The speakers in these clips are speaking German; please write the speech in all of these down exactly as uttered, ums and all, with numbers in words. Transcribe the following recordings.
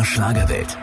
Schlagerwelt.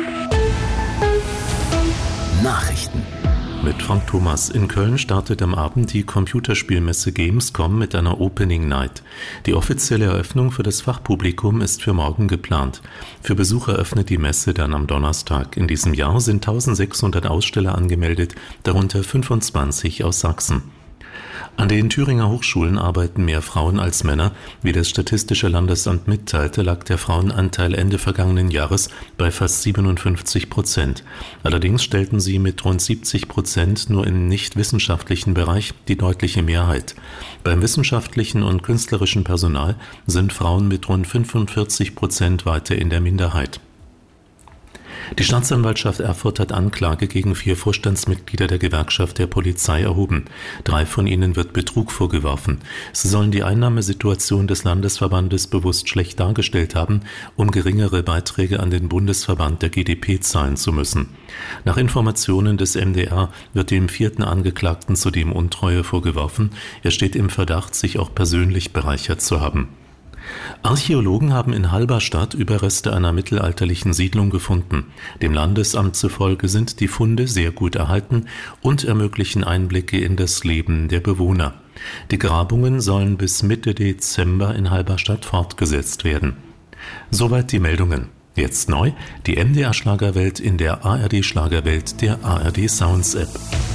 Nachrichten. Mit Frank Thomas. In Köln startet am Abend die Computerspielmesse Gamescom mit einer Opening Night. Die offizielle Eröffnung für das Fachpublikum ist für morgen geplant. Für Besucher öffnet die Messe dann am Donnerstag. In diesem Jahr sind eintausendsechshundert Aussteller angemeldet, darunter fünfundzwanzig aus Sachsen. An den Thüringer Hochschulen arbeiten mehr Frauen als Männer. Wie das Statistische Landesamt mitteilte, lag der Frauenanteil Ende vergangenen Jahres bei fast siebenundfünfzig Prozent. Allerdings stellten sie mit rund siebzig Prozent nur im nicht-wissenschaftlichen Bereich die deutliche Mehrheit. Beim wissenschaftlichen und künstlerischen Personal sind Frauen mit rund fünfundvierzig Prozent weiter in der Minderheit. Die Staatsanwaltschaft Erfurt hat Anklage gegen vier Vorstandsmitglieder der Gewerkschaft der Polizei erhoben. Drei von ihnen wird Betrug vorgeworfen. Sie sollen die Einnahmesituation des Landesverbandes bewusst schlecht dargestellt haben, um geringere Beiträge an den Bundesverband der G d P zahlen zu müssen. Nach Informationen des M D R wird dem vierten Angeklagten zudem Untreue vorgeworfen. Er steht im Verdacht, sich auch persönlich bereichert zu haben. Archäologen haben in Halberstadt Überreste einer mittelalterlichen Siedlung gefunden. Dem Landesamt zufolge sind die Funde sehr gut erhalten und ermöglichen Einblicke in das Leben der Bewohner. Die Grabungen sollen bis Mitte Dezember in Halberstadt fortgesetzt werden. Soweit die Meldungen. Jetzt neu, die M D R Schlagerwelt in der A R D Schlagerwelt der A R D Sounds App.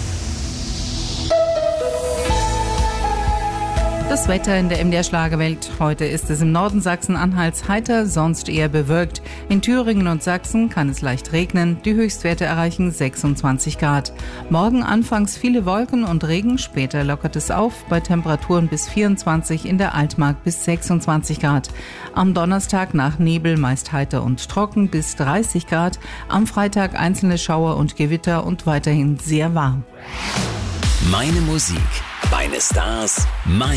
Das Wetter in der M D R Schlagerwelt. Heute ist es im Norden Sachsen-Anhalts heiter, sonst eher bewölkt. In Thüringen und Sachsen kann es leicht regnen. Die Höchstwerte erreichen sechsundzwanzig Grad. Morgen anfangs viele Wolken und Regen, später lockert es auf, bei Temperaturen bis vierundzwanzig, in der Altmark bis sechsundzwanzig Grad. Am Donnerstag nach Nebel meist heiter und trocken bis dreißig Grad. Am Freitag einzelne Schauer und Gewitter und weiterhin sehr warm. Meine Musik, meine Stars, mein